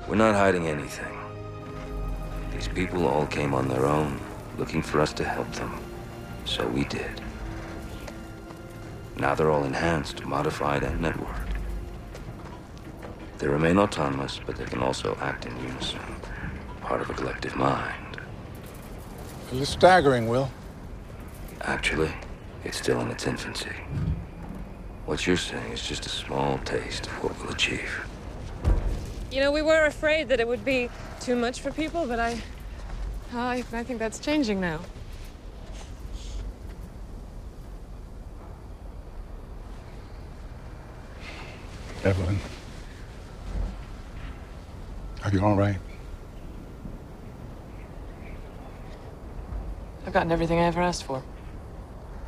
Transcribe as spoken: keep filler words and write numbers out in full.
We're not hiding anything. These people all came on their own, looking for us to help them. So we did. Now they're all enhanced, modified, and networked. They remain autonomous, but they can also act in unison. Part of a collective mind. It is staggering, Will. Actually, it's still in its infancy. What you're saying is just a small taste of what we'll achieve. You know, we were afraid that it would be too much for people, but I... I, I think that's changing now. Evelyn. Are you all right? I've gotten everything I ever asked for.